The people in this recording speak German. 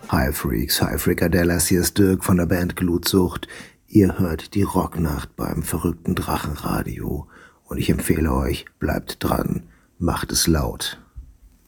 Hi Freaks, hi Frikadellas, hier ist Dirk von der Band Glutsucht. Ihr hört die Rocknacht beim verrückten Drachenradio und ich empfehle euch, bleibt dran, macht es laut.